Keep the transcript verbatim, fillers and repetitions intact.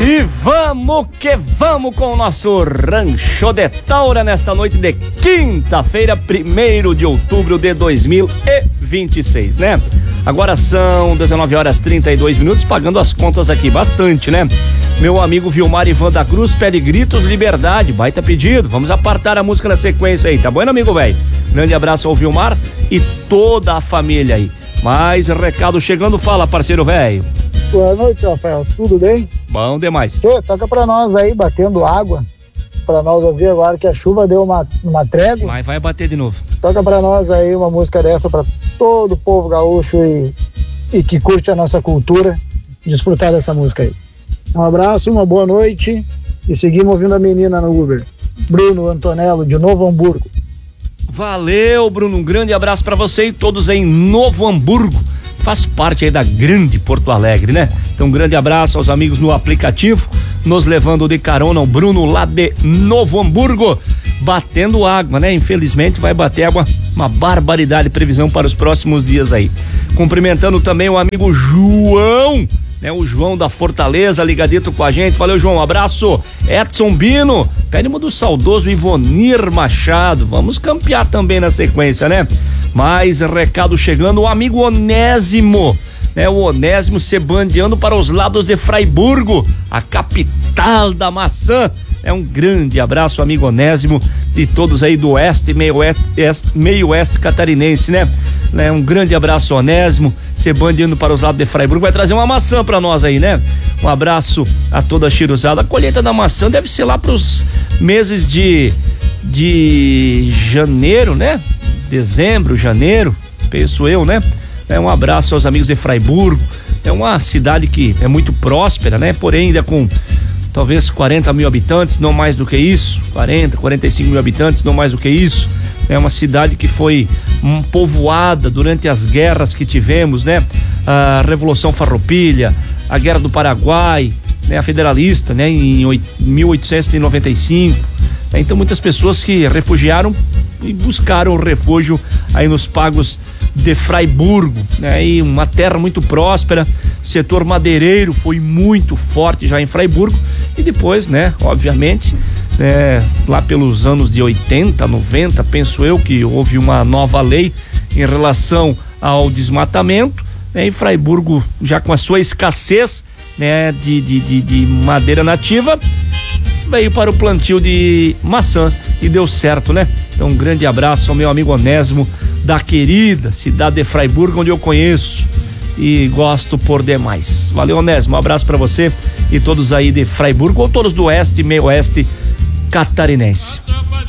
E vamos que vamos com o nosso Rancho de Taura nesta noite de quinta-feira, primeiro de outubro de dois mil e vinte e seis, né? Agora são dezenove horas e trinta e dois minutos, pagando as contas aqui bastante, né? Meu amigo Vilmar Ivan da Cruz pede gritos liberdade, baita pedido. Vamos apartar a música na sequência aí, tá bom, amigo velho? Grande abraço ao Vilmar e toda a família aí. Mais recado chegando, fala, parceiro velho. Boa noite, Rafael, tudo bem? Bom demais. Tchê, toca pra nós aí, batendo água, pra nós ouvir agora que a chuva deu uma, uma trégua. Mas vai bater de novo. Toca pra nós aí uma música dessa pra todo o povo gaúcho e, e que curte a nossa cultura, desfrutar dessa música aí. Um abraço, uma boa noite e seguimos ouvindo a menina no Uber. Bruno Antonello, de Novo Hamburgo. Valeu, Bruno, um grande abraço pra você e todos em Novo Hamburgo. Faz parte aí da grande Porto Alegre, né? Então um grande abraço aos amigos no aplicativo, nos levando de carona o Bruno lá de Novo Hamburgo, batendo água, né? Infelizmente vai bater água, uma barbaridade, previsão para os próximos dias aí. Cumprimentando também o amigo João, né? O João da Fortaleza, ligadito com a gente. Valeu, João, um abraço. Edson Bino, pede uma do saudoso Ivonir Machado. Vamos campear também na sequência, né? Mais recado chegando, o amigo Onésimo, né? O Onésimo se bandeando para os lados de Fraiburgo, a capital da maçã. É um grande abraço, amigo Onésimo, e todos aí do oeste, meio oeste, meio oeste catarinense, né? né? Um grande abraço, Onésimo, se bandeando para os lados de Fraiburgo. Vai trazer uma maçã para nós aí, né? Um abraço a toda a chiruzada. A colheita da maçã deve ser lá para os meses de, de janeiro, né? Dezembro, janeiro, penso eu, né? É um abraço aos amigos de Fraiburgo. É uma cidade que é muito próspera, né? Porém, ainda com talvez quarenta mil habitantes, não mais do que isso. quarenta, quarenta e cinco mil habitantes, não mais do que isso. É uma cidade que foi um, povoada durante as guerras que tivemos, né? A Revolução Farroupilha, a Guerra do Paraguai, né? A Federalista, né? Em mil oitocentos e noventa e cinco. Então, muitas pessoas se refugiaram e buscaram refúgio aí nos pagos de Fraiburgo, né? E uma terra muito próspera, setor madeireiro foi muito forte já em Fraiburgo e depois, né, obviamente, né, lá pelos anos de oitenta, noventa, penso eu que houve uma nova lei em relação ao desmatamento, né, e Fraiburgo já com a sua escassez, né, de, de, de, de madeira nativa, veio para o plantio de maçã e deu certo, né? Então um grande abraço ao meu amigo Onésimo da querida cidade de Fraiburgo, onde eu conheço e gosto por demais. Valeu, Onésimo, um abraço para você e todos aí de Fraiburgo ou todos do oeste, meio oeste catarinense.